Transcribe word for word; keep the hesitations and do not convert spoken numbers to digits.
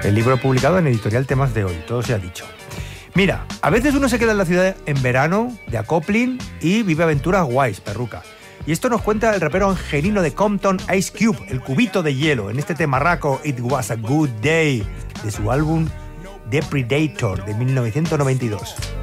El libro publicado en Editorial Temas de Hoy, todo se ha dicho. Mira, a veces uno se queda en la ciudad en verano, de acopling, y vive aventuras guays, perruca. Y esto nos cuenta el rapero angelino de Compton, Ice Cube, el cubito de hielo, en este temarraco It Was a Good Day, de su álbum The Predator, de mil novecientos noventa y dos.